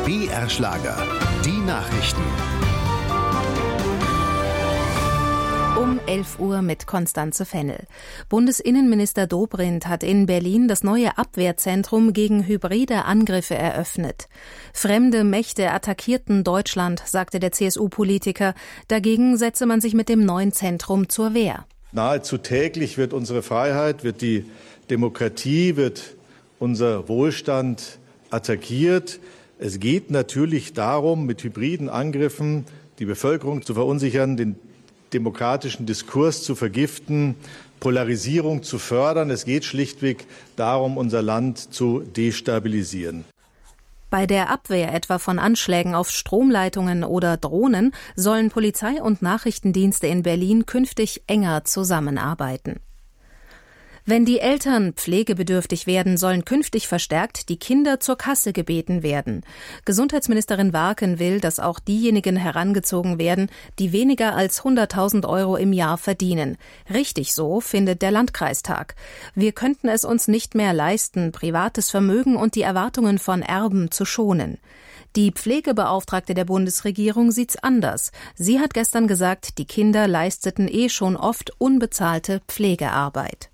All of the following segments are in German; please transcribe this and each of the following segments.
BR Schlager, die Nachrichten. Um 11 Uhr mit Constanze Fennel. Bundesinnenminister Dobrindt hat in Berlin das neue Abwehrzentrum gegen hybride Angriffe eröffnet. Fremde Mächte attackierten Deutschland, sagte der CSU-Politiker. Dagegen setze man sich mit dem neuen Zentrum zur Wehr. Nahezu täglich wird unsere Freiheit, wird die Demokratie, wird unser Wohlstand attackiert. Es geht natürlich darum, mit hybriden Angriffen die Bevölkerung zu verunsichern, den demokratischen Diskurs zu vergiften, Polarisierung zu fördern. Es geht schlichtweg darum, unser Land zu destabilisieren. Bei der Abwehr etwa von Anschlägen auf Stromleitungen oder Drohnen sollen Polizei und Nachrichtendienste in Berlin künftig enger zusammenarbeiten. Wenn die Eltern pflegebedürftig werden, sollen künftig verstärkt die Kinder zur Kasse gebeten werden. Gesundheitsministerin Warken will, dass auch diejenigen herangezogen werden, die weniger als 100.000 € im Jahr verdienen. Richtig so, findet der Landkreistag. Wir könnten es uns nicht mehr leisten, privates Vermögen und die Erwartungen von Erben zu schonen. Die Pflegebeauftragte der Bundesregierung sieht's anders. Sie hat gestern gesagt, die Kinder leisteten schon oft unbezahlte Pflegearbeit.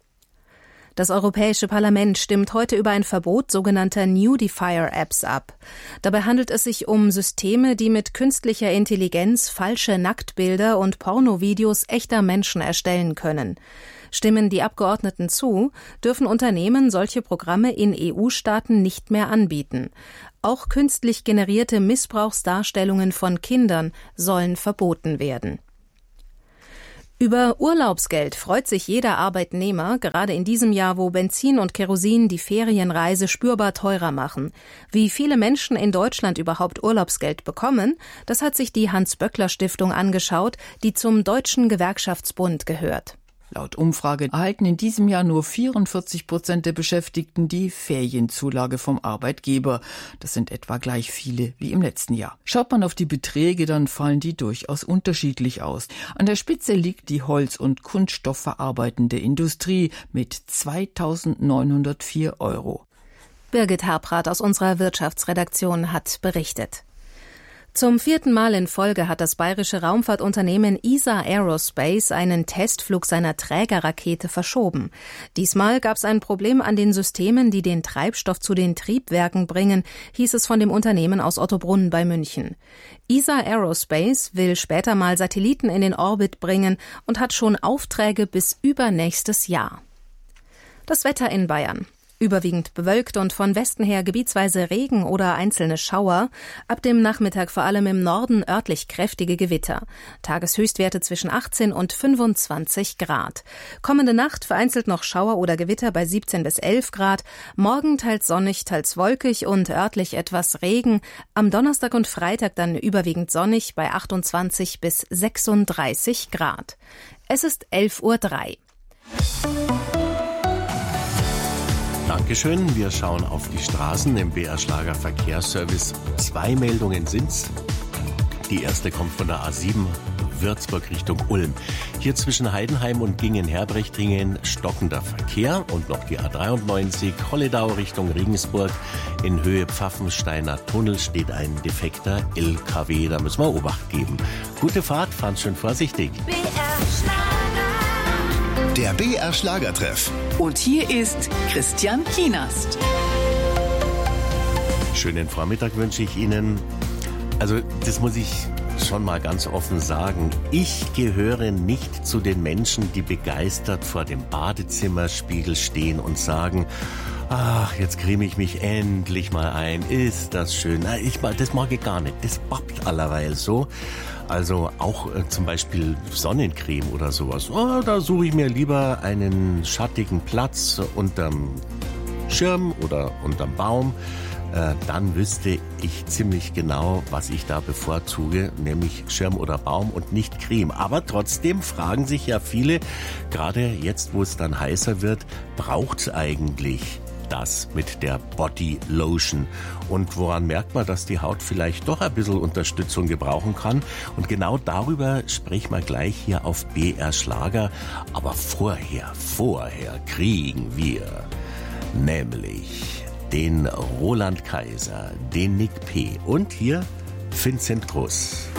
Das Europäische Parlament stimmt heute über ein Verbot sogenannter Nudifier-Apps ab. Dabei handelt es sich um Systeme, die mit künstlicher Intelligenz falsche Nacktbilder und Pornovideos echter Menschen erstellen können. Stimmen die Abgeordneten zu, dürfen Unternehmen solche Programme in EU-Staaten nicht mehr anbieten. Auch künstlich generierte Missbrauchsdarstellungen von Kindern sollen verboten werden. Über Urlaubsgeld freut sich jeder Arbeitnehmer, gerade in diesem Jahr, wo Benzin und Kerosin die Ferienreise spürbar teurer machen. Wie viele Menschen in Deutschland überhaupt Urlaubsgeld bekommen, das hat sich die Hans-Böckler-Stiftung angeschaut, die zum Deutschen Gewerkschaftsbund gehört. Laut Umfrage erhalten in diesem Jahr nur 44% der Beschäftigten die Ferienzulage vom Arbeitgeber. Das sind etwa gleich viele wie im letzten Jahr. Schaut man auf die Beträge, dann fallen die durchaus unterschiedlich aus. An der Spitze liegt die Holz- und Kunststoffverarbeitende Industrie mit 2.904 €. Birgit Harprath aus unserer Wirtschaftsredaktion hat berichtet. Zum 4. Mal in Folge hat das bayerische Raumfahrtunternehmen ESA Aerospace einen Testflug seiner Trägerrakete verschoben. Diesmal gab es ein Problem an den Systemen, die den Treibstoff zu den Triebwerken bringen, hieß es von dem Unternehmen aus Ottobrunn bei München. ESA Aerospace will später mal Satelliten in den Orbit bringen und hat schon Aufträge bis übernächstes Jahr. Das Wetter in Bayern. Überwiegend bewölkt und von Westen her gebietsweise Regen oder einzelne Schauer. Ab dem Nachmittag vor allem im Norden örtlich kräftige Gewitter. Tageshöchstwerte zwischen 18 und 25 Grad. Kommende Nacht vereinzelt noch Schauer oder Gewitter bei 17 bis 11 Grad. Morgen teils sonnig, teils wolkig und örtlich etwas Regen. Am Donnerstag und Freitag dann überwiegend sonnig bei 28 bis 36 Grad. Es ist 11:03 Uhr. Dankeschön. Wir schauen auf die Straßen im BR Schlager Verkehrsservice. 2 Meldungen sind's. Die erste kommt von der A7 Würzburg Richtung Ulm. Hier zwischen Heidenheim und Gingen-Herbrechtingen stockender Verkehr und noch die A93 Holledau Richtung Regensburg. In Höhe Pfaffensteiner Tunnel steht ein defekter LKW. Da müssen wir Obacht geben. Gute Fahrt, fahren schön vorsichtig. BR Schlager. Der BR Schlagertreff. Und hier ist Christian Kienast. Schönen Vormittag wünsche ich Ihnen. Also das muss ich schon mal ganz offen sagen. Ich gehöre nicht zu den Menschen, die begeistert vor dem Badezimmerspiegel stehen und sagen, ach, jetzt creme ich mich endlich mal ein. Ist das schön. Das mag ich gar nicht. Das pappt allerweil so. Also auch zum Beispiel Sonnencreme oder sowas. Oh, da suche ich mir lieber einen schattigen Platz unterm Schirm oder unterm Baum. Dann wüsste ich ziemlich genau, was ich da bevorzuge, nämlich Schirm oder Baum und nicht Creme. Aber trotzdem fragen sich ja viele, gerade jetzt, wo es dann heißer wird, braucht's eigentlich das mit der Body Lotion? Und woran merkt man, dass die Haut vielleicht doch ein bisschen Unterstützung gebrauchen kann? Und genau darüber sprechen wir gleich hier auf BR Schlager. Aber vorher kriegen wir nämlich den Roland Kaiser, den Nick P. und hier Vincent Groß.